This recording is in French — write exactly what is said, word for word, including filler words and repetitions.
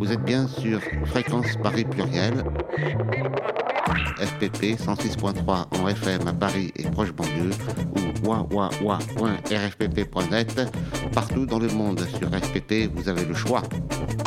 Vous êtes bien sur Fréquence Paris Pluriel, F P P cent six point trois en F M à Paris et proche banlieue, ou wa wa wa point r f p p point net. Partout dans le monde, sur F P P, vous avez le choix.